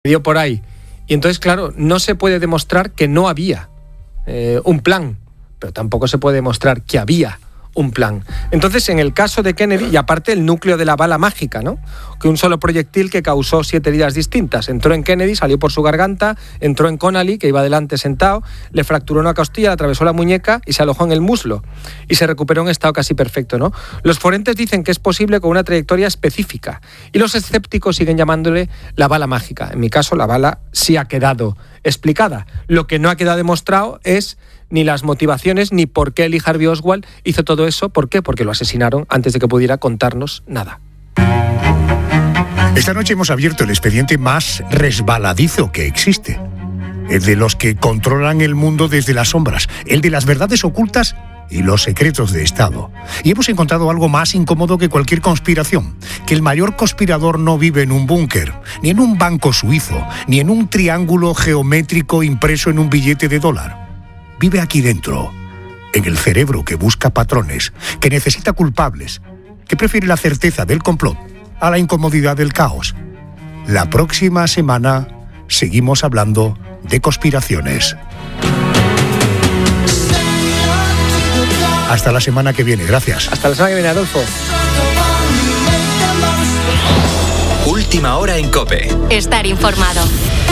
dio por ahí. Y entonces, claro, no se puede demostrar que no había un plan, pero tampoco se puede demostrar que había un plan. Entonces, en el caso de Kennedy, y aparte el núcleo de la bala mágica, ¿no? Que un solo proyectil que causó 7 heridas distintas. Entró en Kennedy, salió por su garganta, entró en Connally, que iba delante sentado, le fracturó una costilla, le atravesó la muñeca y se alojó en el muslo. Y se recuperó en estado casi perfecto, ¿no? Los forenses dicen que es posible con una trayectoria específica. Y los escépticos siguen llamándole la bala mágica. En mi caso, la bala sí ha quedado explicada. Lo que no ha quedado demostrado es ni las motivaciones, ni por qué Lee Harvey Oswald hizo todo eso. ¿Por qué? Porque lo asesinaron antes de que pudiera contarnos nada. Esta noche hemos abierto el expediente más resbaladizo que existe. El de los que controlan el mundo desde las sombras. El de las verdades ocultas y los secretos de Estado. Y hemos encontrado algo más incómodo que cualquier conspiración. Que el mayor conspirador no vive en un búnker, ni en un banco suizo, ni en un triángulo geométrico impreso en un billete de $1. Vive aquí dentro, en el cerebro que busca patrones, que necesita culpables, que prefiere la certeza del complot a la incomodidad del caos. La próxima semana seguimos hablando de conspiraciones. Hasta la semana que viene, gracias. Hasta la semana que viene, Adolfo. Última hora en COPE. Estar informado.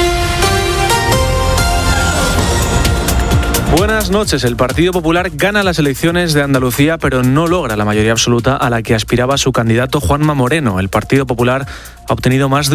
Buenas noches. El Partido Popular gana las elecciones de Andalucía, pero no logra la mayoría absoluta a la que aspiraba su candidato Juanma Moreno. El Partido Popular ha obtenido más de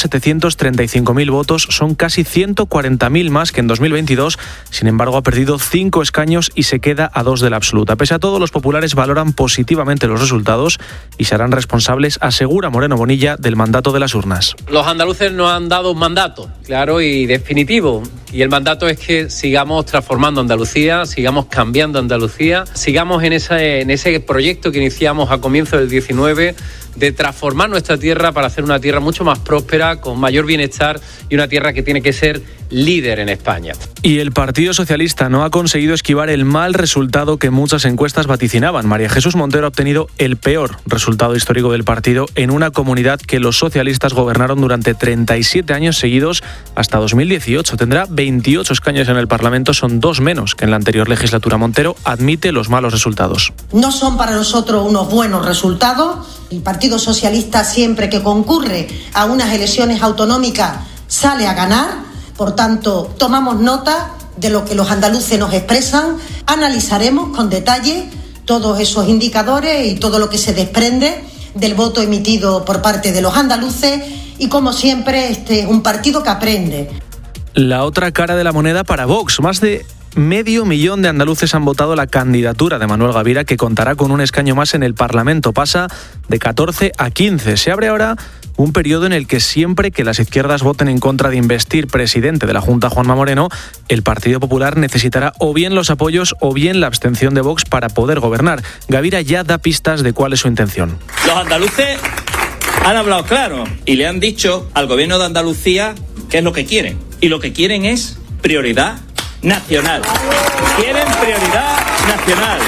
1.735.000 votos, son casi 140.000 más que en 2022. Sin embargo, ha perdido 5 escaños y se queda a 2 de la absoluta. Pese a todo, los populares valoran positivamente los resultados y se harán responsables, asegura Moreno Bonilla, del mandato de las urnas. Los andaluces nos han dado un mandato, claro y definitivo. Y el mandato es que sigamos transformando Andalucía, sigamos cambiando Andalucía, sigamos en ese proyecto que iniciamos a comienzos del 19 de transformar nuestra tierra para hacer una tierra mucho más próspera, con mayor bienestar y una tierra que tiene que ser líder en España. Y el Partido Socialista no ha conseguido esquivar el mal resultado que muchas encuestas vaticinaban. María Jesús Montero ha obtenido el peor resultado histórico del partido en una comunidad que los socialistas gobernaron durante 37 años seguidos hasta 2018. Tendrá 28 escaños en el Parlamento, son 2 menos que en la anterior legislatura. Montero admite los malos resultados. No son para nosotros unos buenos resultados. El Partido Socialista, siempre que concurre a unas elecciones autonómicas, sale a ganar. Por tanto, tomamos nota de lo que los andaluces nos expresan, analizaremos con detalle todos esos indicadores y todo lo que se desprende del voto emitido por parte de los andaluces y, como siempre, este es un partido que aprende. La otra cara de la moneda para Vox. Más de 500.000 de andaluces han votado la candidatura de Manuel Gavira, que contará con un escaño más en el Parlamento. Pasa de 14 a 15. Se abre ahora un periodo en el que siempre que las izquierdas voten en contra de investir presidente de la Junta Juanma Moreno, el Partido Popular necesitará o bien los apoyos o bien la abstención de Vox para poder gobernar. Gavira ya da pistas de cuál es su intención. Los andaluces han hablado claro y le han dicho al gobierno de Andalucía qué es lo que quieren. Y lo que quieren es prioridad nacional. Quieren prioridad nacional.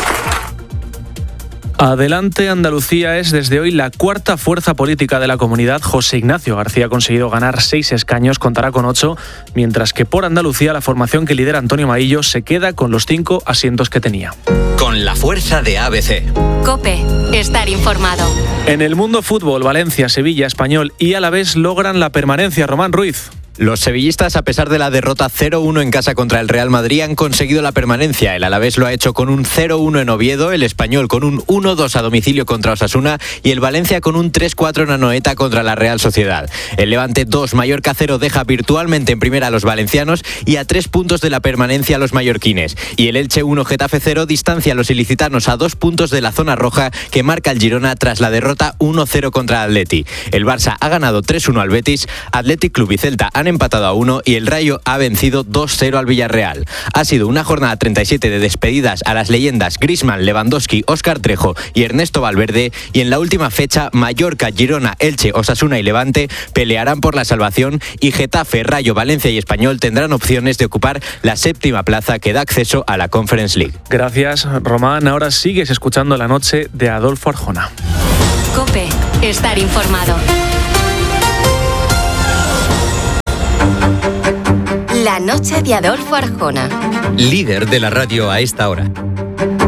Adelante Andalucía es desde hoy la cuarta fuerza política de la comunidad. José Ignacio García ha conseguido ganar 6 escaños, contará con 8, mientras que por Andalucía la formación que lidera Antonio Maillo se queda con los 5 asientos que tenía. Con la fuerza de ABC. COPE, estar informado. En el mundo fútbol, Valencia, Sevilla, Español y Alavés logran la permanencia. Román Ruiz. Los sevillistas, a pesar de la derrota 0-1 en casa contra el Real Madrid, han conseguido la permanencia. El Alavés lo ha hecho con un 0-1 en Oviedo, el Español con un 1-2 a domicilio contra Osasuna y el Valencia con un 3-4 en Anoeta contra la Real Sociedad. El Levante 2, Mallorca 0 deja virtualmente en primera a los valencianos y a 3 puntos de la permanencia a los mallorquines. Y el Elche 1, Getafe 0 distancia a los ilicitanos a 2 puntos de la zona roja que marca el Girona tras la derrota 1-0 contra Atleti. El Barça ha ganado 3-1 al Betis, Athletic Club y Celta han empatado a 1 y el Rayo ha vencido 2-0 al Villarreal. Ha sido una jornada 37 de despedidas a las leyendas Griezmann, Lewandowski, Óscar Trejo y Ernesto Valverde, y en la última fecha Mallorca, Girona, Elche, Osasuna y Levante pelearán por la salvación y Getafe, Rayo, Valencia y Español tendrán opciones de ocupar la 7ª plaza que da acceso a la Conference League. Gracias, Román. Ahora sigues escuchando La Noche de Adolfo Arjona. COPE, estar informado. La noche de Adolfo Arjona. Líder de la radio a esta hora.